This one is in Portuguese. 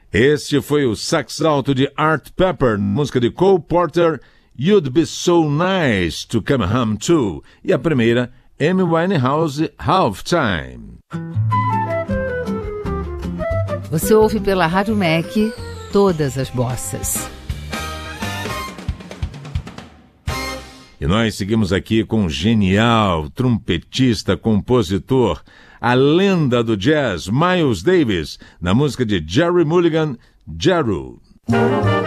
Este foi o sax alto de Art Pepper, música de Cole Porter, You'd Be So Nice to Come Home To, e a primeira, Amy Winehouse, Halftime. Você ouve pela Rádio MEC todas as bossas. E nós seguimos aqui com um genial trompetista, compositor, a lenda do jazz, Miles Davis, na música de Jerry Mulligan, Jeru.